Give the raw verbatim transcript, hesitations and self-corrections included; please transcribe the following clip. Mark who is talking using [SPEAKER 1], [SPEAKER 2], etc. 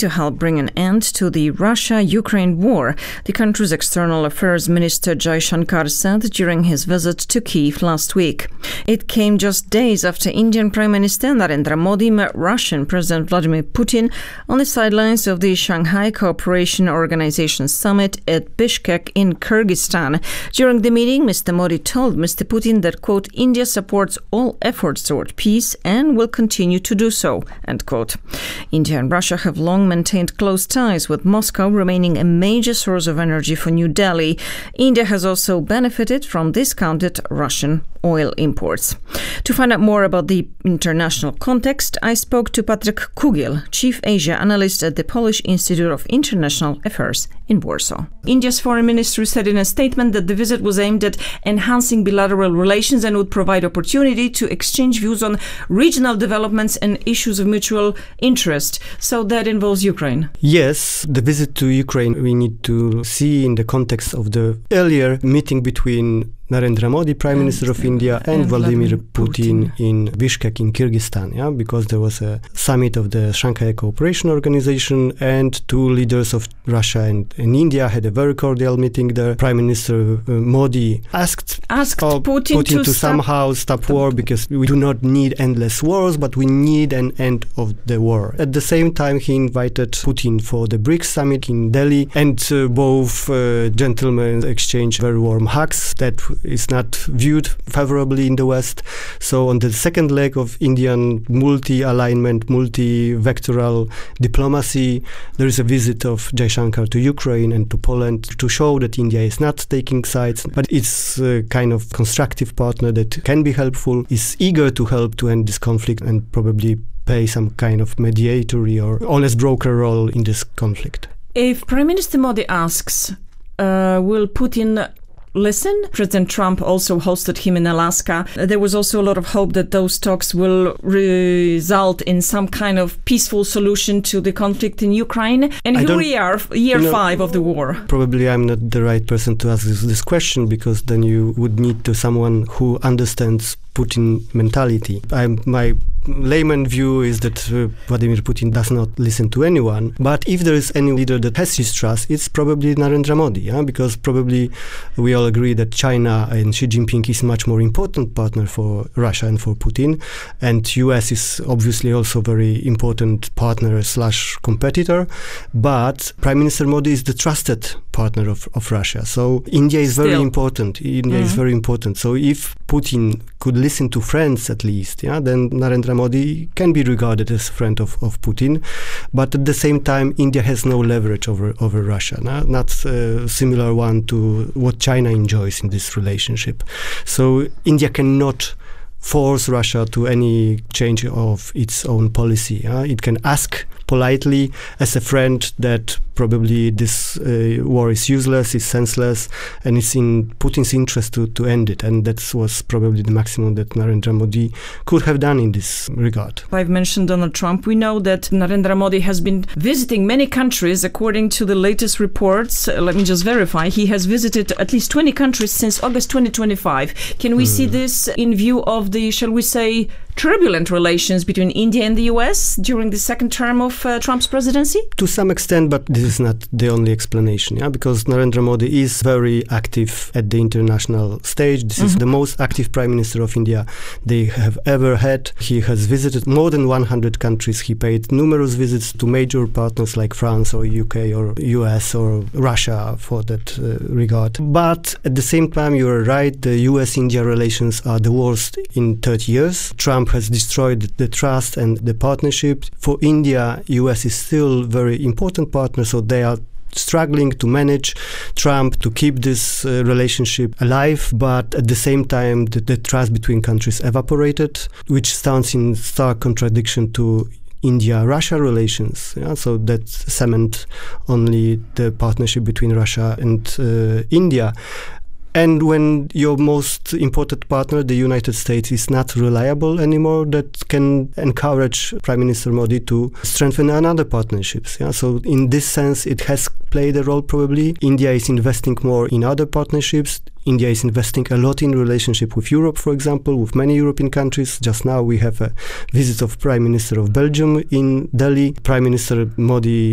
[SPEAKER 1] to help bring an end to the Russia-Ukraine war, the country's External Affairs Minister Jaishankar said during his visit to Kyiv last week. It came just days after Indian Prime Minister Narendra Modi met Russian President Vladimir Putin on the sidelines of the Shanghai Cooperation Organization summit at Bishkek in Kyrgyzstan. During the meeting, Mister Modi told Mister Putin that, quote, India supports all efforts toward peace and will continue to do so, end quote. India and Russia have long maintained close ties, with Moscow remaining a major source of energy for New Delhi. India has also benefited from discounted Russian oil imports. To find out more about the international context, I spoke to Patryk Kugiel, Chief Asia Analyst at the Polish Institute of International Affairs in Warsaw. India's foreign ministry said in a statement that the visit was aimed at enhancing bilateral relations and would provide opportunity to exchange views on regional developments and issues of mutual interest. So that involves Ukraine.
[SPEAKER 2] Yes, the visit to Ukraine we need to see in the context of the earlier meeting between Narendra Modi, Prime Minister of India, and, and Vladimir Putin, Putin in Bishkek in Kyrgyzstan, yeah, because there was a summit of the Shanghai Cooperation Organization, and two leaders of Russia and, and India had a very cordial meeting there. Prime Minister uh, Modi asked,
[SPEAKER 1] asked
[SPEAKER 2] uh,
[SPEAKER 1] Putin,
[SPEAKER 2] Putin to,
[SPEAKER 1] to
[SPEAKER 2] somehow stop war, because we do not need endless wars, but we need an end of the war. At the same time, he invited Putin for the BRICS summit in Delhi, and uh, both uh, gentlemen exchanged very warm hugs that is not viewed favorably in the West. So on the second leg of Indian multi-alignment, multi-vectoral diplomacy, there is a visit of Jaishankar to Ukraine and to Poland to show that India is not taking sides, but it's a kind of constructive partner that can be helpful, is eager to help to end this conflict and probably play some kind of mediatory or honest broker role in this conflict.
[SPEAKER 1] If Prime Minister Modi asks, uh, will Putin listen? President Trump also hosted him in Alaska. There was also a lot of hope that those talks will result in some kind of peaceful solution to the conflict in Ukraine. And here we are, year you know, five of the war.
[SPEAKER 2] Probably I'm not the right person to ask this, this question, because then you would need to someone who understands Putin mentality. I'm, my layman view is that uh, Vladimir Putin does not listen to anyone. But if there is any leader that has his trust, it's probably Narendra Modi, yeah? Because probably we all agree that China and Xi Jinping is a much more important partner for Russia and for Putin. And U S is obviously also a very important partner slash competitor. But Prime Minister Modi is the trusted partner of, of Russia. So India is Still. very important. India mm-hmm. is very important. So if Putin could listen to friends at least, yeah, then Narendra Modi can be regarded as a friend of, of Putin. But at the same time, India has no leverage over, over Russia, no? Not a similar one to what China enjoys in this relationship. So India cannot force Russia to any change of its own policy. Yeah? It can ask politely as a friend that probably this uh, war is useless, is senseless, and it's in Putin's interest to, to end it. And that was probably the maximum that Narendra Modi could have done in this regard.
[SPEAKER 1] I've mentioned Donald Trump. We know that Narendra Modi has been visiting many countries. According to the latest reports, uh, let me just verify, he has visited at least twenty countries since August twenty twenty-five. Can we mm. see this in view of the, shall we say, turbulent relations between India and the U S during the second term of uh, Trump's presidency?
[SPEAKER 2] To some extent, but this is not the only explanation, yeah, because Narendra Modi is very active at the international stage. This mm-hmm. is the most active Prime Minister of India they have ever had. He has visited more than one hundred countries. He paid numerous visits to major partners like France or U K or U S or Russia for that uh, regard. But at the same time, you are right, the U S India relations are the worst in thirty years. Trump has destroyed the trust and the partnership. For India, U S is still a very important partner, so they are struggling to manage Trump to keep this uh, relationship alive, but at the same time the, the trust between countries evaporated, which stands in stark contradiction to India-Russia relations. Yeah? So that cement only the partnership between Russia and uh, India. And when your most important partner, the United States, is not reliable anymore, that can encourage Prime Minister Modi to strengthen another partnerships. Yeah? So in this sense, it has played a role probably. India is investing more in other partnerships. India is investing a lot in relationship with Europe, for example, with many European countries. Just now we have a visit of Prime Minister of Belgium in Delhi. Prime Minister Modi